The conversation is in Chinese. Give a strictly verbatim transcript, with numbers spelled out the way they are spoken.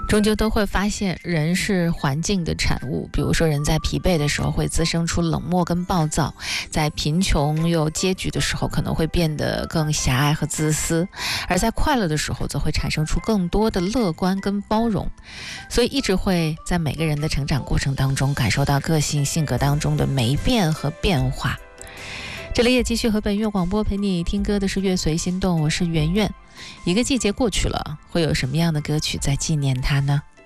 终究都会发现人是环境的产物，比如说人在疲惫的时候会滋生出冷漠跟暴躁，在贫穷又拮据的时候可能会变得更狭隘和自私，而在快乐的时候则会产生出更多的乐观跟包容。所以一直会在每个人的成长过程当中感受到个性性格当中的没变和变化。这里也继续和本月广播陪你听歌的是乐随心动，我是圆圆。一个季节过去了，会有什么样的歌曲在纪念它呢？